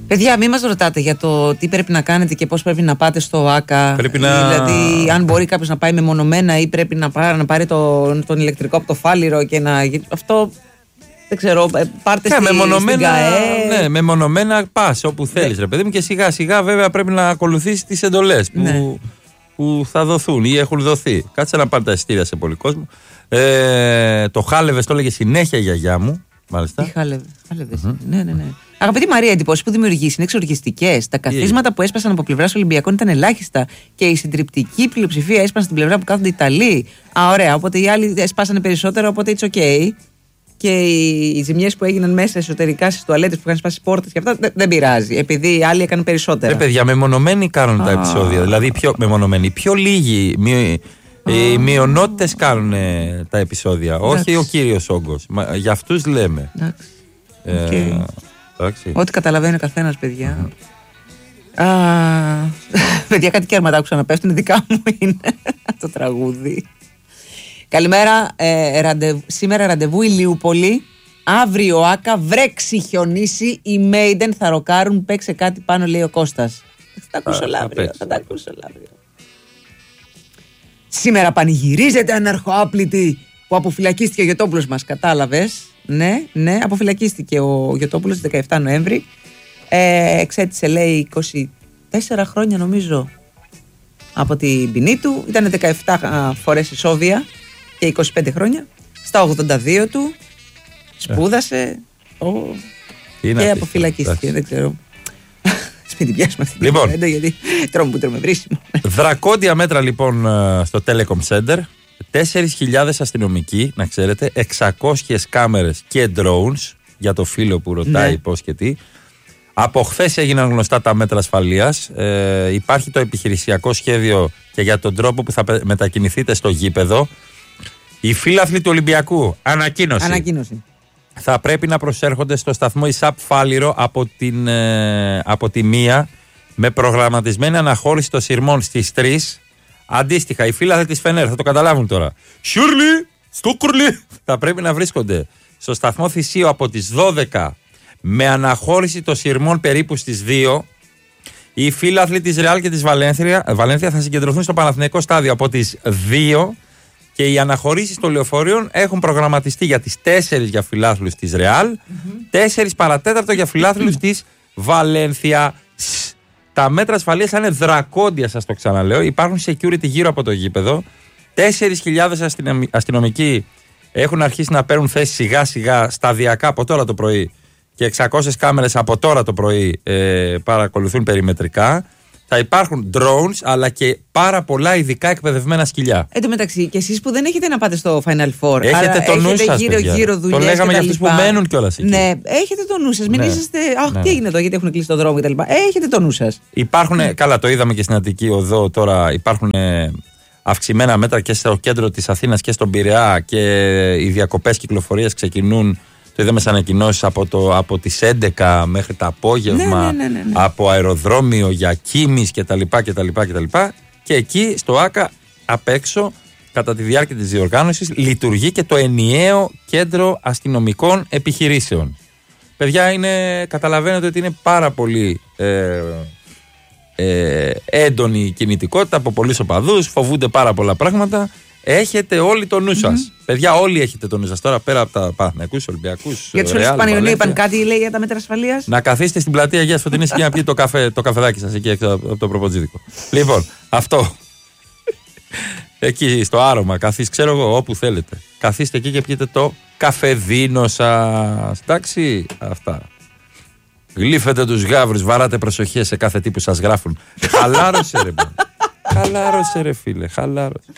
Παιδιά, μην μας ρωτάτε για το τι πρέπει να κάνετε και πώς πρέπει να πάτε στο ΆΚΑ. Δηλαδή, αν μπορεί κάποιος να πάει μεμονωμένα ή πρέπει να πάρει τον ηλεκτρικό από το φάληρο και να. Αυτό. Δεν ξέρω, πάρτε στην ΚΑΕ. Ναι, μεμονωμένα πας όπου θέλεις, ρε παιδί μου, και σιγά σιγά βέβαια πρέπει να ακολουθήσεις τις εντολές που θα δοθούν ή έχουν δοθεί. Κάτσε να πάρει τα εισιτήρια σε πολύ κόσμο. Το χάλευες, το έλεγε συνέχεια η γιαγιά μου. Μάλιστα. Τι χάλευες. Ναι. Αγαπητή Μαρία, εντυπώσεις που δημιουργείς είναι εξοργιστικές. Τα καθίσματα που έσπασαν από πλευράς Ολυμπιακών ήταν ελάχιστα και η συντριπτική πλειοψηφία έσπασε στην πλευρά που κάθονται οι Ιταλοί. Ωραία, οπότε οι άλλοι έσπασαν περισσότερο, οπότε it's okay. Και οι ζημιές που έγιναν μέσα εσωτερικά στις τουαλέτες που είχαν σπάσει πόρτες και αυτά δεν πειράζει. Επειδή οι άλλοι έκαναν περισσότερα. Παιδιά, μεμονωμένοι κάνουν τα επεισόδια. Δηλαδή, πιο λίγοι. Οι μειονότητες κάνουν τα επεισόδια. Όχι ο κύριος όγκος. Για αυτούς λέμε. Ό,τι καταλαβαίνει ο καθένας, παιδιά. Παιδιά, κάτι κέρματα άκουσα να πέφτουν, δικά μου είναι το τραγούδι. Καλημέρα, σήμερα ραντεβού Ηλιούπολη. Αύριο ΆΚΑ, βρέξει, χιονίσει. Οι Maiden θα ροκάρουν. Παίξε κάτι πάνω, λέει ο Κώστας. Θα τα ακούσω αύριο. Σήμερα πανηγυρίζεται αναρχοάπλητη που αποφυλακίστηκε ο Γιωτόπουλος μας. Κατάλαβες? Ναι, αποφυλακίστηκε ο Γιωτόπουλος 17 Νοέμβρη. Εξέτησε, λέει, 24 χρόνια νομίζω από την ποινή του. Ήταν 17 φορές ισόβια και 25 χρόνια. Στα 82 του σπούδασε και αποφυλακίστηκε. Δεν ξέρω. Μην την πιάσουμε αυτή την κουβέντα, γιατί τρώμε που τρώμε βρίσιμο. Δρακόντια μέτρα λοιπόν στο Telecom Center. 4.000 αστυνομικοί, να ξέρετε, 600 κάμερες και drones, για το φίλο που ρωτάει πώς και τι. Από χθες έγιναν γνωστά τα μέτρα ασφαλείας. Υπάρχει το επιχειρησιακό σχέδιο και για τον τρόπο που θα μετακινηθείτε στο γήπεδο. Οι φίλαθλοι του Ολυμπιακού, ανακοίνωση. Θα πρέπει να προσέρχονται στο σταθμό ΙΣΑΠ Φάληρο από τη 1 με προγραμματισμένη αναχώρηση των σειρμών στις 3. Αντίστοιχα, οι φίλαθλοι της Φενέρ θα το καταλάβουν τώρα. Σιουρλι, Στούκουρλι, θα πρέπει να βρίσκονται στο σταθμό Θησίου από τις 12 με αναχώρηση των σειρμών περίπου στις 2. Οι φίλαθλοι της Ρεάλ και της Βαλένθια θα συγκεντρωθούν στο Παναθηναϊκό στάδιο από τις 2. Και οι αναχωρήσεις των λεωφορείων έχουν προγραμματιστεί για τις 4 για φιλάθλους της Ρεάλ, 4 παρατέταρτο για φιλάθλους της Βαλένθια. Τα μέτρα ασφαλείας είναι δρακόντια, σας το ξαναλέω. Υπάρχουν security γύρω από το γήπεδο. 4.000 αστυνομικοί έχουν αρχίσει να παίρνουν θέση σιγά σιγά σταδιακά από τώρα το πρωί και 600 κάμερες από τώρα το πρωί παρακολουθούν περιμετρικά. Θα υπάρχουν drones αλλά και πάρα πολλά ειδικά εκπαιδευμένα σκυλιά. Εν τω μεταξύ, και εσείς που δεν έχετε να πάτε στο Final Four. Έχετε το νου σας. Γύρω δουλειές. Το λέγαμε για αυτούς που μένουν κιόλας εκεί. Ναι, έχετε το νου σας. Μην είσαστε. Αχ, τι έγινε εδώ, γιατί έχουν κλείσει το δρόμο κτλ. Έχετε το νου σας. Υπάρχουν, καλά, το είδαμε και στην Αττική Οδό τώρα. Υπάρχουν αυξημένα μέτρα και στο κέντρο της Αθήνας και στον Πειραιά και οι διακοπές κυκλοφορίας ξεκινούν. Το είδαμε σαν ανακοινώσεις από τις 11 μέχρι το απόγευμα, ναι. από αεροδρόμιο για Κίμης κτλ. Και εκεί στο ΆΚΑ απ' έξω, κατά τη διάρκεια της διοργάνωσης, λειτουργεί και το ενιαίο κέντρο αστυνομικών επιχειρήσεων. Παιδιά, καταλαβαίνετε ότι είναι πάρα πολύ έντονη η κινητικότητα από πολλούς οπαδούς, φοβούνται πάρα πολλά πράγματα. Έχετε όλοι το νου σας. Παιδιά, όλοι έχετε το νου σας. Τώρα πέρα από τα Παναθηναϊκούς, Ολυμπιακούς. Για τους φίλους του Πανιωνίου είπαν κάτι, λέει, για τα μέτρα ασφαλείας. Να καθίσετε στην πλατεία Αγίας Φωτεινής και να πιείτε το καφεδάκι σας εκεί έξω από το προποτζίδικο. Λοιπόν, αυτό. Εκεί στο άρωμα, ξέρω εγώ, όπου θέλετε. Καθίστε εκεί και πιείτε το καφεδίνο σας. Εντάξει, αυτά. Γλύφετε τους γάβρους, βαράτε προσοχές σε κάθε τι που σας γράφουν. Χαλάρωσε ρε. Χαλάρωσε ρε φίλε, χαλάρωσε.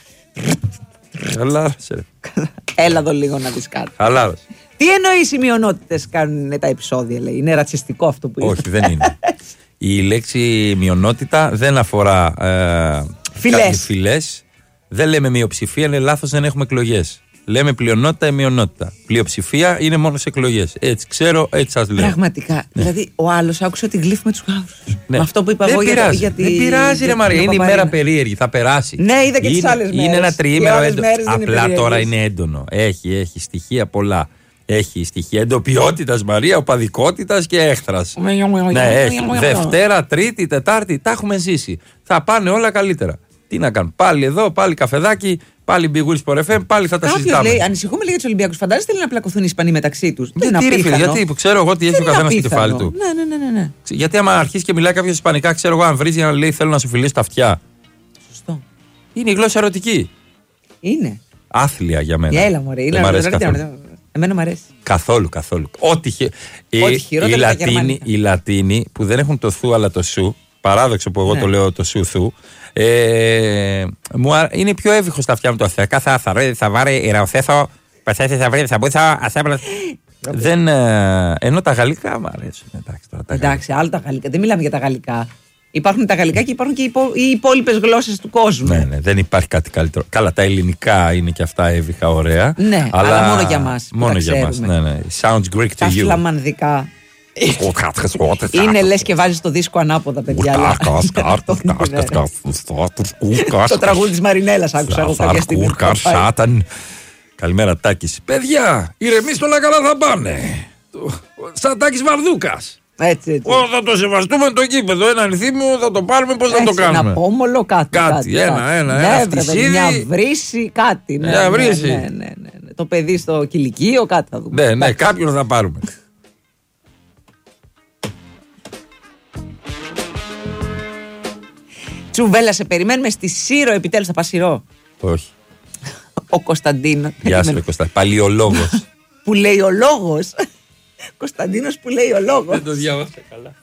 Έλα εδώ λίγο να δεις κάτι. Χαλάρωσε. Τι εννοείς οι μειονότητες κάνουν τα επεισόδια, λέει. Είναι ρατσιστικό αυτό που είναι. Όχι, δεν είναι. Η λέξη μειονότητα δεν αφορά φυλές. Δεν λέμε μειοψηφία, είναι λάθος, δεν έχουμε εκλογές. Λέμε πλειονότητα ή μειονότητα. Πλειοψηφία είναι μόνο σε εκλογές. Έτσι ξέρω, έτσι σας λέω. Πραγματικά. Ναι. Δηλαδή, ο άλλος άκουσε ότι γλύφει με τους γάβρους. Ναι. Με αυτό που είπα εγώ δεν πειράζει, ρε Μαρία. Είναι η μέρα περίεργη. Θα περάσει. Ναι, είδα και τις άλλες μέρες. Είναι ένα τριήμερο έντονο. Απλά τώρα είναι έντονο. Έχει στοιχεία πολλά. Έχει στοιχεία εντοπιότητας, Μαρία, οπαδικότητας και έχθρας. Ναι, έχει. Δευτέρα, Τρίτη, Τετάρτη, τα έχουμε ζήσει. Θα πάνε όλα καλύτερα. Τι να κάνουν. Πάλι εδώ, πάλι καφεδάκι, πάλι Big Wheels Sport FM, πάλι θα τα συζητάμε. Κάποιος λέει, ανησυχούμε για τους Ολυμπιακούς. Φαντάζεστε να πλακωθούν οι Ισπανοί μεταξύ τους. Δεν είναι απίθανο. Γιατί που ξέρω εγώ τι έχει ο καθένας στο κεφάλι του. Ναι. Γιατί άμα αρχίσει και μιλάει κάποιος Ισπανικά, ξέρω εγώ, αν βρίζει για να λέει θέλω να σου φιλήσω τα αυτιά. Σωστό. Είναι η γλώσσα ερωτική. Είναι. Άθλια για μένα. Έλα, μωρέ. Εμένα μου αρέσει. Καθόλου. Οι Λατίνοι που δεν έχουν το θου αλλά το σου, παράδοξο που εγώ το λέω το σου θου, είναι πιο εύηχο στα αυτιά μου το Θεό. Κάθε θα βάρει ηραοθέθο, πασέθη θα βρει, θα μπούθω, ασέμπλα. Δεν. Ενώ τα γαλλικά μου αρέσουν. Εντάξει, άλλο τα γαλλικά. Δεν μιλάμε για τα γαλλικά. Υπάρχουν τα γαλλικά και υπάρχουν και οι υπόλοιπες γλώσσες του κόσμου. Ναι, δεν υπάρχει κάτι καλύτερο. Καλά, τα ελληνικά είναι και αυτά εύηχα, ωραία. Ναι, αλλά μόνο για μας. Μόνο για μας. Ναι. Sounds Greek to you. Τα φλαμανδικά. Είναι λες και βάζεις το δίσκο ανάποδα, παιδιά. Το τραγούδι της Μαρινέλας άκουσα εγώ κάποια στιγμή. Καλημέρα, Τάκης. Παιδιά, ηρεμήστε, όλα καλά θα πάνε. Σαν Τάκης Βαρδούκας. Έτσι. Θα το σεβαστούμε το γήπεδο. Ένα νηθίμιο θα το πάρουμε, πώς θα το κάνουμε. Ένα πόμολο, κάτι. Ένα φτισίδι. Μια βρύση, κάτι. Μια βρύση. Ναι. Το παιδί στο κηλικείο, κάτι θα δούμε. Ναι, κάποιον θα πάρουμε. Τσουβέλα, σε περιμένουμε στη Σύρο, επιτέλους θα πας Σύρο. Όχι. Ο Κωνσταντίνο. Γεια σου, Κωνσταντίνο. Παλιολόγος. Που λέει ο λόγος. Κωνσταντίνος που λέει ο λόγος. Δεν το διάβασα καλά.